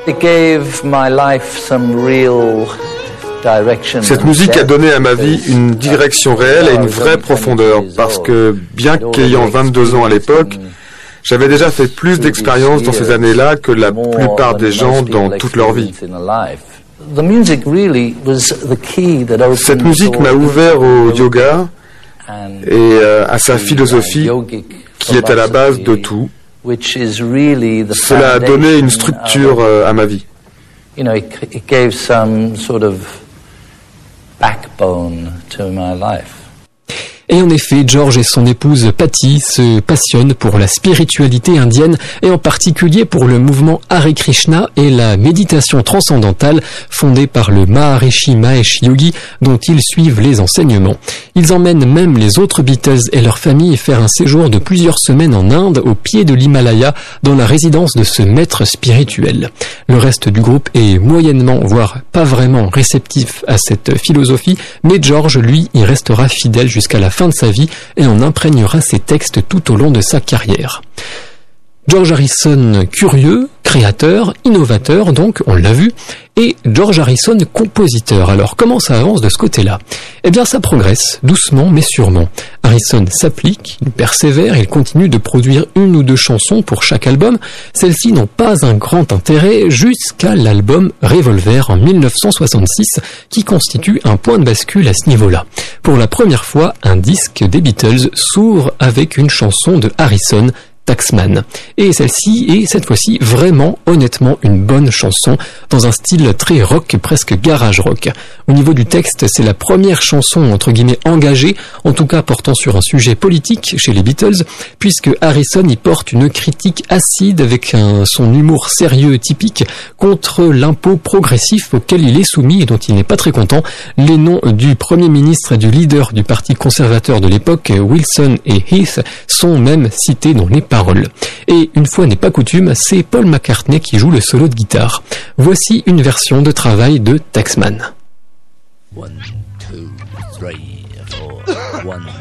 Cette musique a donné à ma vie une direction réelle et une vraie profondeur, parce que, bien qu'ayant 22 ans à l'époque, j'avais déjà fait plus d'expériences dans ces années-là que la plupart des gens dans toute leur vie. Cette musique m'a ouvert au yoga et à sa philosophie qui est à la base de tout. Cela a donné une structure à ma vie. It gave some sort of backbone to my life. Et en effet, George et son épouse Patty se passionnent pour la spiritualité indienne et en particulier pour le mouvement Hare Krishna et la méditation transcendantale fondée par le Maharishi Mahesh Yogi dont ils suivent les enseignements. Ils emmènent même les autres Beatles et leur famille faire un séjour de plusieurs semaines en Inde au pied de l'Himalaya dans la résidence de ce maître spirituel. Le reste du groupe est moyennement, voire pas vraiment réceptif à cette philosophie, mais George, lui, y restera fidèle jusqu'à la fin de sa vie et en imprégnera ses textes tout au long de sa carrière. George Harrison, curieux, créateur, innovateur, donc, on l'a vu, et George Harrison, compositeur. Alors, comment ça avance de ce côté-là ? Eh bien, ça progresse, doucement mais sûrement. Harrison s'applique, il persévère, il continue de produire 1 ou 2 chansons pour chaque album. Celles-ci n'ont pas un grand intérêt jusqu'à l'album Revolver en 1966, qui constitue un point de bascule à ce niveau-là. Pour la première fois, un disque des Beatles s'ouvre avec une chanson de Harrison, Taxman. Et celle-ci est cette fois-ci vraiment, honnêtement, une bonne chanson dans un style très rock, presque garage rock. Au niveau du texte, c'est la première chanson entre guillemets engagée, en tout cas portant sur un sujet politique chez les Beatles, puisque Harrison y porte une critique acide avec son humour sérieux typique contre l'impôt progressif auquel il est soumis et dont il n'est pas très content. Les noms du Premier ministre et du leader du parti conservateur de l'époque, Wilson et Heath, sont même cités dans les paroles. Et une fois n'est pas coutume, c'est Paul McCartney qui joue le solo de guitare. Voici une version de travail de Taxman. 1, 2, 3, 4, 1,